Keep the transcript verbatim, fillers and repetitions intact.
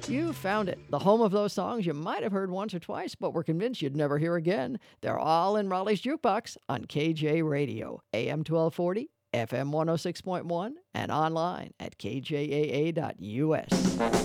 You found it. The home of those songs you might have heard once or twice, but were convinced you'd never hear again. They're all in Raleigh's Jukebox on K J Radio, A M twelve forty, F M one oh six point one, and online at K J A A dot U S.